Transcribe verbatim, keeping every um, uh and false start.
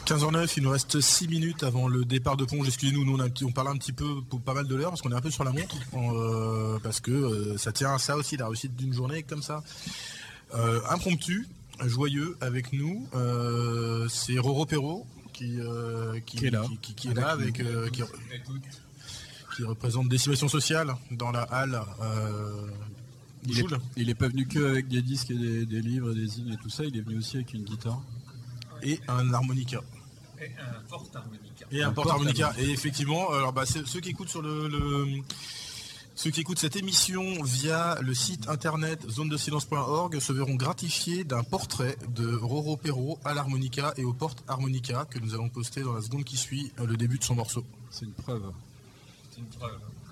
quinze heures neuf, il nous reste six minutes avant le départ de Ponge. Excusez-nous, nous on, a un petit, on parle un petit peu pour pas mal de l'heure parce qu'on est un peu sur la montre, euh, parce que euh, ça tient à ça aussi, la réussite d'une journée comme ça. Euh, impromptu, joyeux avec nous, euh, c'est Roro Perrault qui, euh, qui, qui est là, qui, qui, qui est là avec, euh, qui, qui représente Décimation Sociale dans la halle. Euh, il, est, il est pas venu que avec des disques et des, des livres, des zines et tout ça, il est venu aussi avec une guitare. Et un harmonica. Et un porte-harmonica. Et un, un porte-harmonica. Et effectivement, alors bah, ceux qui écoutent sur le, le ceux qui écoutent cette émission via le site internet zone de silence point org se verront gratifiés d'un portrait de Roro Perrault à l'harmonica et au porte-harmonica que nous allons poster dans la seconde qui suit le début de son morceau. C'est une preuve. C'est une preuve.